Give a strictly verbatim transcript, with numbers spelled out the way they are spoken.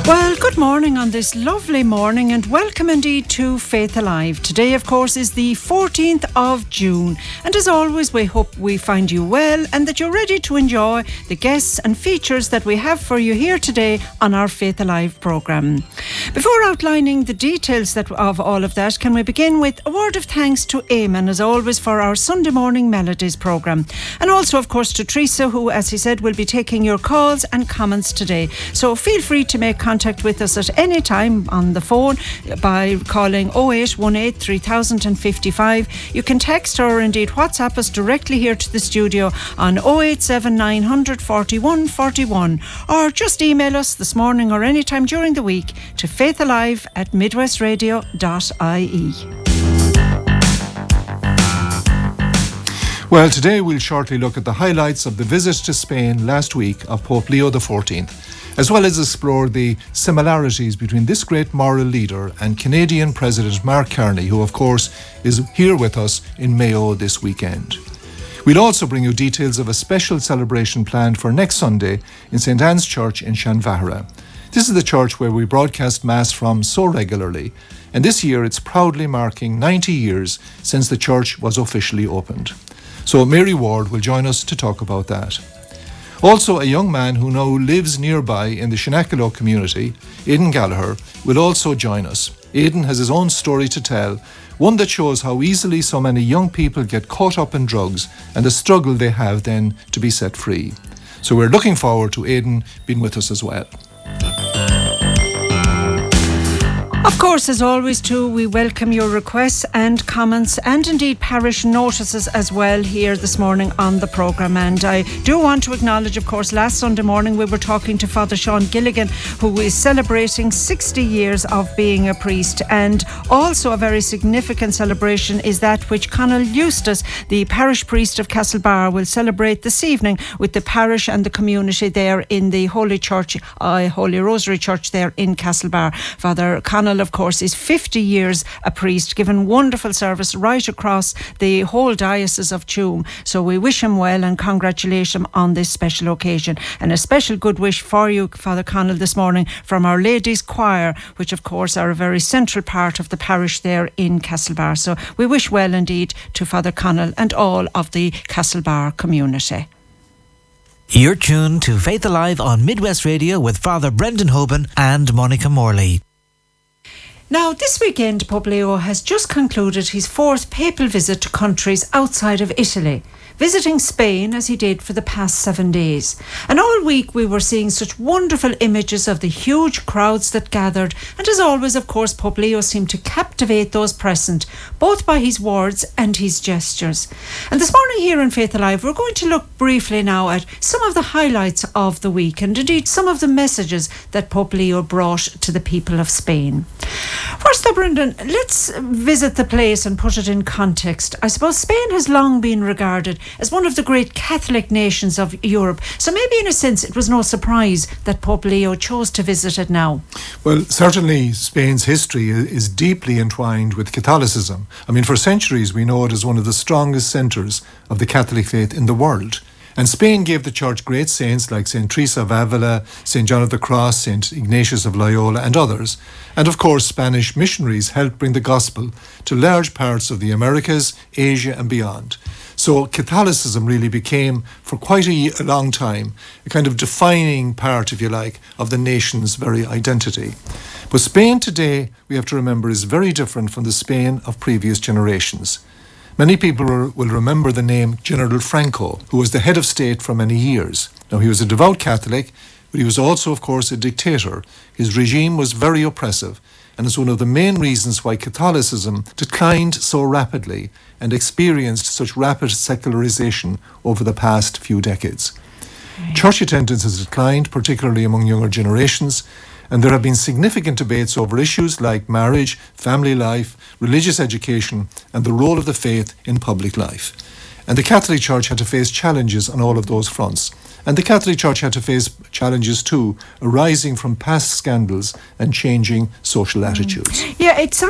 Well, good morning on this lovely morning and welcome indeed to Faith Alive. Today, of course, is the fourteenth of June. And as always, we hope we find you well and that you're ready to enjoy the guests and features that we have for you here today on our Faith Alive programme. Before outlining the details that, of all of that, can we begin with a word of thanks to Eamon, as always, for our Sunday Morning Melodies programme. And also, of course, to Teresa, who, as he said, will be taking your calls and comments today. So feel free to make contact with us at any time on the phone by calling oh eight one eight, three thousand fifty-five. You can text or indeed WhatsApp us directly here to the studio on oh eight seven, nine hundred, forty-one forty-one, or just email us this morning or any time during the week to faithalive at midwestradio dot I E. Well, today we'll shortly look at the highlights of the visit to Spain last week of Pope Leo the fourteenth, as well as explore the similarities between this great moral leader and Canadian President Mark Carney, who of course is here with us in Mayo this weekend. We'll also bring you details of a special celebration planned for next Sunday in Saint Anne's Church in Shanvahara. This is the church where we broadcast Mass from so regularly, and this year it's proudly marking ninety years since the church was officially opened. So Mary Ward will join us to talk about that. Also, a young man who now lives nearby in the Shanakilo community, Aidan Gallagher, will also join us. Aidan has his own story to tell, one that shows how easily so many young people get caught up in drugs and the struggle they have then to be set free. So we're looking forward to Aidan being with us as well. Of course, as always too, we welcome your requests and comments and indeed parish notices as well here this morning on the programme. And I do want to acknowledge, of course, last Sunday morning we were talking to Father Sean Gilligan, who is celebrating sixty years of being a priest. And also a very significant celebration is that which Conall Eustace, the parish priest of Castlebar, will celebrate this evening with the parish and the community there in the Holy Church, uh, Holy Rosary Church there in Castlebar. Father Conall, of course, is fifty years a priest, given wonderful service right across the whole diocese of Tuam. So we wish him well and congratulate him on this special occasion. And a special good wish for you, Father Conall, this morning from Our Lady's Choir, which of course are a very central part of the parish there in Castlebar. So we wish well indeed to Father Conall and all of the Castlebar community. You're tuned to Faith Alive on Midwest Radio with Father Brendan Hoban and Monica Morley. Now, this weekend, Pope Leo has just concluded his fourth papal visit to countries outside of Italy, visiting Spain as he did for the past seven days. And all week we were seeing such wonderful images of the huge crowds that gathered. And as always, of course, Pope Leo seemed to captivate those present, both by his words and his gestures. And this morning here in Faith Alive, we're going to look briefly now at some of the highlights of the week and indeed some of the messages that Pope Leo brought to the people of Spain. First though, Brendan, let's visit the place and put it in context. I suppose Spain has long been regarded as one of the great Catholic nations of Europe. So maybe in a sense it was no surprise that Pope Leo chose to visit it now. Well, certainly Spain's history is deeply entwined with Catholicism. I mean, for centuries we know it as one of the strongest centres of the Catholic faith in the world. And Spain gave the church great saints like Saint Teresa of Avila, Saint John of the Cross, Saint Ignatius of Loyola and others. And of course, Spanish missionaries helped bring the gospel to large parts of the Americas, Asia and beyond. So Catholicism really became, for quite a, a long time, a kind of defining part, if you like, of the nation's very identity. But Spain today, we have to remember, is very different from the Spain of previous generations. Many people will remember the name General Franco, who was the head of state for many years. Now, he was a devout Catholic, but he was also, of course, a dictator. His regime was very oppressive, and is one of the main reasons why Catholicism declined so rapidly and experienced such rapid secularization over the past few decades. Right. Church attendance has declined, particularly among younger generations, and there have been significant debates over issues like marriage, family life, religious education, and the role of the faith in public life. And the Catholic Church had to face challenges on all of those fronts. And the Catholic Church had to face challenges too, arising from past scandals and changing social attitudes. Yeah, it's